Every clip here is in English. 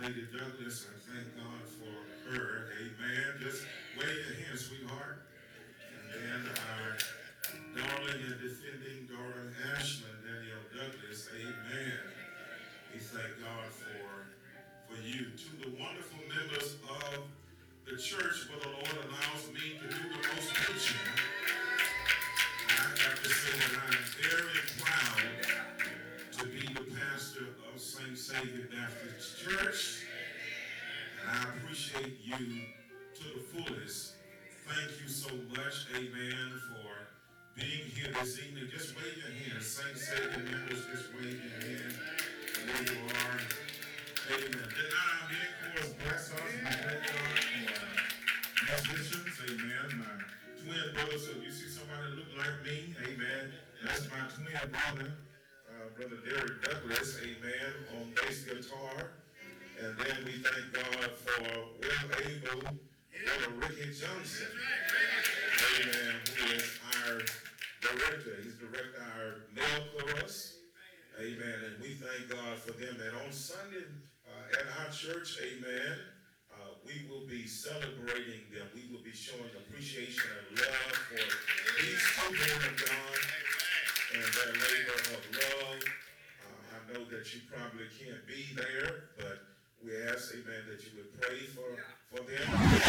Lady Douglas, I thank God for her. Amen. Just wave your hand, sweetheart. And then our darling and defending daughter, Ashlyn Danielle Douglas. Amen. We thank God for you. To the wonderful members of the church, where the Lord allows me to do the most preaching, I have to say that I am very proud to be the pastor of St. Savior Baptist Church, and I appreciate you to the fullest. Thank you so much, amen, for being here this evening. Just wave your hand. St. Savior members, just wave your hand. There you are. Amen. Did not our mentors bless us? We thank God for musicians, amen. My twin brother, so if you see somebody look like me, amen, that's my twin brother. Brother Derek Douglas, amen, on bass guitar. And then we thank God for well-able Brother Ricky Johnson, amen, who is our director. He's directed our male chorus, amen, and we thank God for them. And on Sunday at our church, amen, we will be celebrating them. We will be showing appreciation and love for these children of God and their labor of love. I know that you probably can't be there, but we ask, amen, that you would pray for them.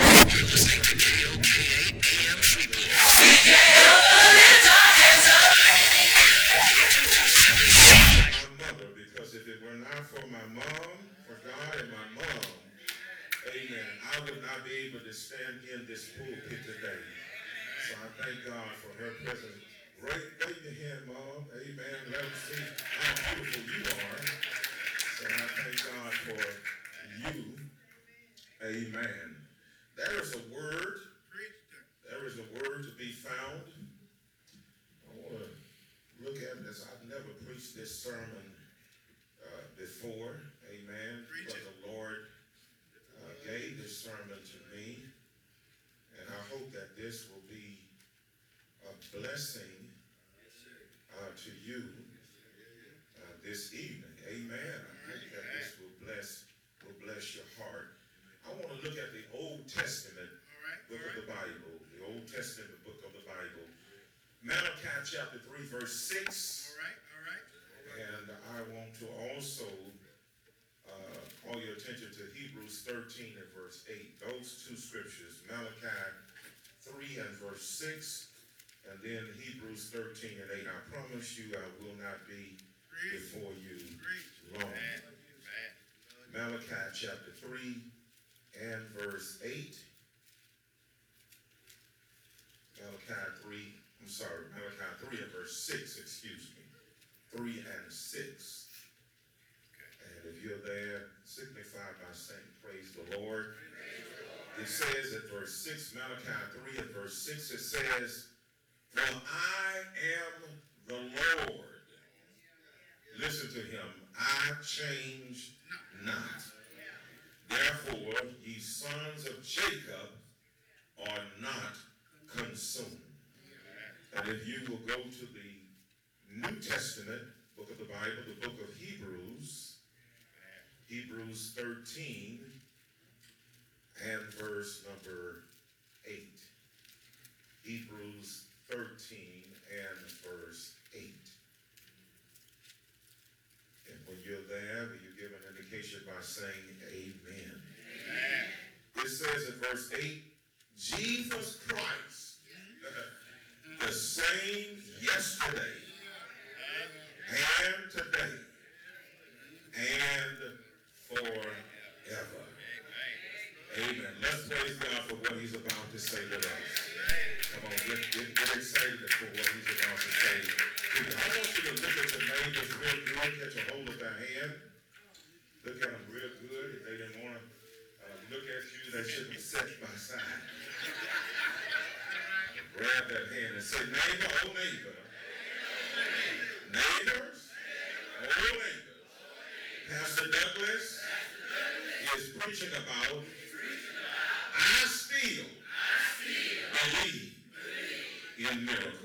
My mother, because if it were not for my mom, for God and my mom, amen, I would not be able to stand in this pulpit today. So I thank God for her presence. Wave your hand, Mom. Amen. Let us see how beautiful you are. So I thank God for you. Amen. There is a word. There is a word to be found. I want to look at this. I've never preached this sermon before. Amen. But the Lord gave this sermon to me. And I hope that this will be a blessing to you this evening. Amen. I hope that this will bless your heart. I want to look at the Old Testament book of the Bible. The Old Testament book of the Bible. Malachi chapter 3 verse 6. And I want to also call your attention to Hebrews 13 and verse 8. Those two scriptures, Malachi 3 and verse 6, and then Hebrews 13 and 8. I promise you I will not be before you long. Malachi chapter 3 and verse 8. Malachi 3 and verse 6, excuse me. 3 and 6. And if you're there, signify by saying, praise the Lord. It says in verse 6, Malachi 3 and verse 6, it says, for I am the Lord. Listen to him. I change not. Therefore, ye sons of Jacob are not consumed. And if you will go to the New Testament book of the Bible, the book of Hebrews, Hebrews 13 and verse number 8. Hebrews 13 and verse 8. And when you're there, will you give an indication by saying amen? Amen. It says in verse 8, Jesus Christ, the same yesterday and today and forever. Amen. Let's praise God for what he's about to say to us. Come on, get excited for what he's about to say. I want you to look at your neighbors real good, catch a hold of their hand. Look at them real good. If they didn't want to look at you, they should be set by side. Grab that hand and say, neighbor, oh neighbor. Neighbors, oh neighbors. Pastor Douglas is preaching about, I still believe in miracles.